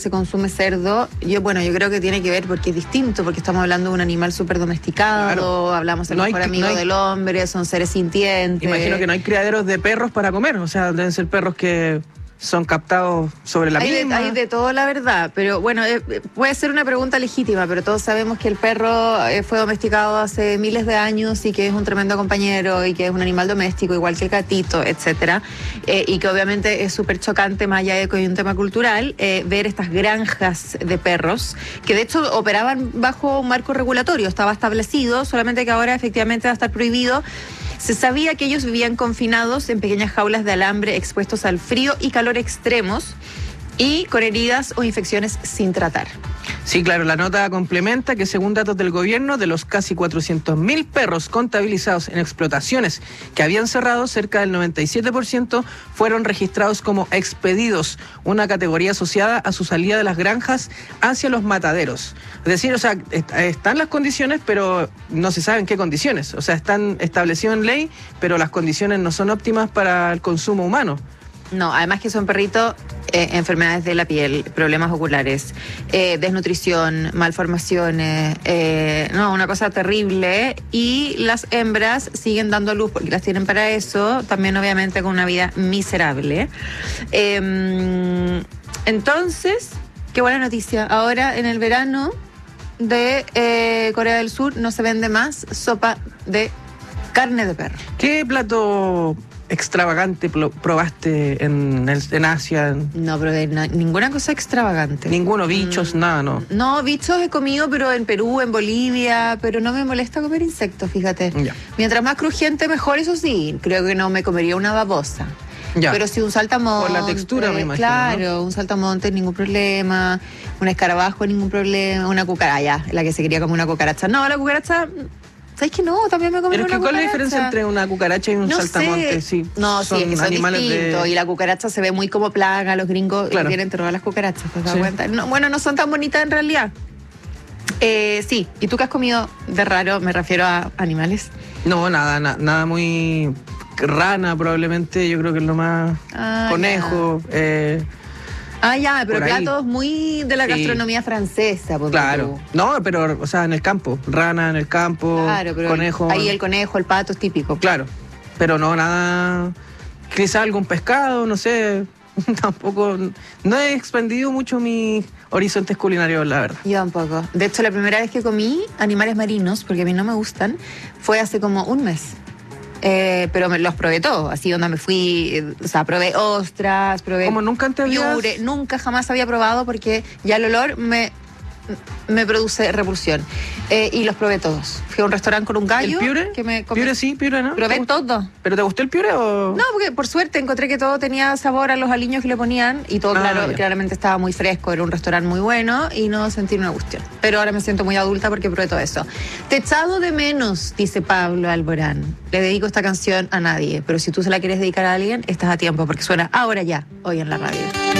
se consume cerdo, yo creo que tiene que ver porque es distinto, porque estamos hablando de un animal súper domesticado, claro. Hablamos del mejor amigo del hombre, son seres sintientes. Imagino que no hay criaderos de perros para comer, o sea, deben ser perros que son captados sobre la misma. Hay de todo, la verdad, pero bueno, puede ser una pregunta legítima, pero todos sabemos que el perro fue domesticado hace miles de años y que es un tremendo compañero y que es un animal doméstico, igual que el gatito, etcétera, y que obviamente es súper chocante, más allá de que hay un tema cultural, ver estas granjas de perros, que de hecho operaban bajo un marco regulatorio, estaba establecido, solamente que ahora efectivamente va a estar prohibido. Se sabía que ellos vivían confinados en pequeñas jaulas de alambre expuestos al frío y calor extremos y con heridas o infecciones sin tratar. Sí, claro, la nota complementa que según datos del gobierno, de los casi 400.000 perros contabilizados en explotaciones que habían cerrado, cerca del 97% fueron registrados como expedidos, una categoría asociada a su salida de las granjas hacia los mataderos. Es decir, o sea, están las condiciones, pero no se sabe en qué condiciones. O sea, están establecidos en ley, pero las condiciones no son óptimas para el consumo humano. No, además que son perritos, enfermedades de la piel, problemas oculares, desnutrición, malformaciones, una cosa terrible. Y las hembras siguen dando luz porque las tienen para eso, también obviamente con una vida miserable. Entonces, qué buena noticia. Ahora en el verano de Corea del Sur no se vende más sopa de carne de perro. ¿Qué plato extravagante probaste en Asia? No probé ninguna cosa extravagante. Ninguno, bichos, nada, ¿no? No, bichos he comido, pero en Perú, en Bolivia, pero no me molesta comer insectos, fíjate. Ya. Mientras más crujiente, mejor, eso sí. Creo que no me comería una babosa. Ya. Pero si un saltamonte... Por la textura, me imagino. Claro, ¿no? Un saltamonte, ningún problema. Un escarabajo, ningún problema. Una cucaracha, la que se quería como una cucaracha. No, la cucaracha... ¿Sabes que no? También me comí una cucaracha. ¿Cuál es la diferencia entre una cucaracha y un saltamonte? Sí, no, sí, es que son distintos. Y la cucaracha se ve muy como plaga. Los gringos tienen todas las cucarachas, ¿te das cuenta? No, bueno, no son tan bonitas en realidad. Sí. ¿Y tú qué has comido de raro? Me refiero a animales. No, nada muy... Rana probablemente, yo creo que es lo más... conejo... pero platos muy de la gastronomía francesa. Claro. No, pero, o sea, en el campo. Rana en el campo, claro, pero conejo. Ahí el conejo, el pato es típico. Claro, pero no nada... Quizá algún pescado, no sé. Tampoco... No he expandido mucho mis horizontes culinarios, la verdad. Yo tampoco. De hecho, la primera vez que comí animales marinos, porque a mí no me gustan, fue hace como un mes. Pero me los probé todos, así donde me fui, o sea, probé ostras, probé... ¿Cómo nunca antes piure, nunca jamás había probado porque ya el olor me produce repulsión. Y los probé todos. Fui a un restaurante con un gallo. ¿El piure? Que me comí. ¿Piure sí, piure no? Probé todo. ¿Pero te gustó el piure o...? No, porque por suerte encontré que todo tenía sabor a los aliños que le ponían y todo claramente estaba muy fresco, era un restaurante muy bueno y no sentí una cuestión. Pero ahora me siento muy adulta porque probé todo eso. Te he echado de menos, dice Pablo Alborán. Le dedico esta canción a nadie, pero si tú se la quieres dedicar a alguien, estás a tiempo porque suena ahora ya, hoy en la radio.